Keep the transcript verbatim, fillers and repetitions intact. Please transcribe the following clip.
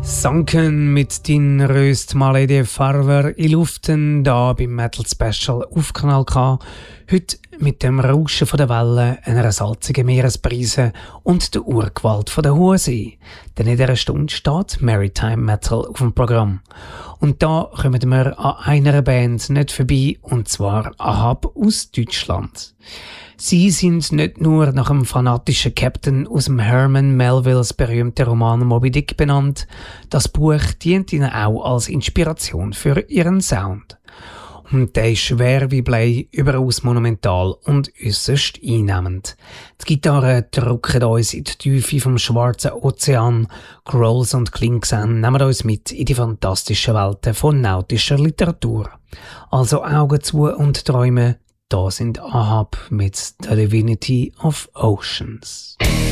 Sunken mit «Din röst Malede Farver» in Luften da beim Metal Special auf Kanal K. Heute mit dem Rauschen der Wellen, einer salzigen Meeresbrise und der Urgewalt der hohen See. Denn in dieser Stunde steht Maritime Metal auf dem Programm. Und da kommen wir an einer Band nicht vorbei, und zwar Ahab aus Deutschland. Sie sind nicht nur nach einem fanatischen Captain aus dem Herman Melvilles berühmten Roman Moby Dick benannt, das Buch dient ihnen auch als Inspiration für ihren Sound. Und der ist schwer wie Blei, überaus monumental und äußerst einnehmend. Die Gitarren drücken uns in die Tiefe vom schwarzen Ozean, Growls und Klingsang nehmen uns mit in die fantastischen Welten von nautischer Literatur. Also Augen zu und träumen. Da sind Ahab mit The Divinity of Oceans.